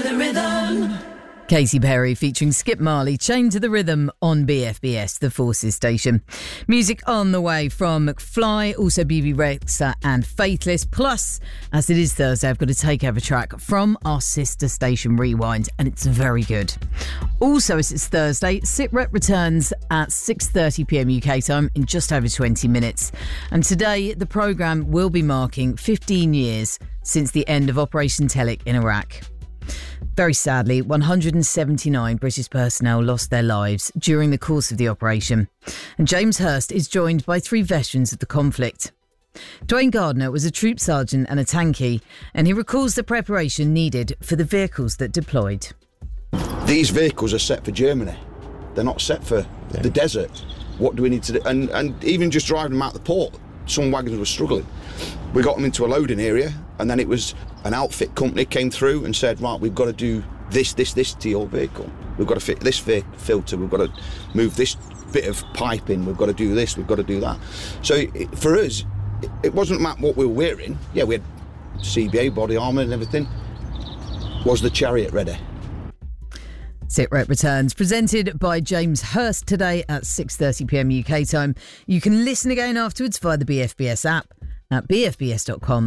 the Rhythm. Katy Perry featuring Skip Marley, Chained to the Rhythm on BFBS, the Forces station. Music on the way from McFly, also BB Rexa and Faithless. Plus, as it is Thursday, I've got to take over a track from our sister station Rewind, and it's very good. Also, as it's Thursday, SitRep returns at 6:30pm UK time in just over 20 minutes. And today, the programme will be marking 15 years since the end of Operation Telic in Iraq. Very sadly, 179 British personnel lost their lives during the course of the operation. And James Hurst is joined by 3 veterans of the conflict. Dwayne Gardner was a troop sergeant and a tankie, and he recalls the preparation needed for the vehicles that deployed. These vehicles are set for Germany. They're not set for the desert. What do we need to do? And even just driving them out the port, some wagons were struggling. We got them into a loading area, and then it was an outfit company came through and said, right, we've got to do this to your vehicle. We've got to fit this filter, we've got to move this bit of pipe in, we've got to do this, we've got to do that. So for us, it wasn't about what we were wearing. Yeah, we had CBA, body armour and everything. Was the Chariot ready? SitRep returns, presented by James Hurst today at 6:30pm UK time. You can listen again afterwards via the BFBS app at bfbs.com/radio.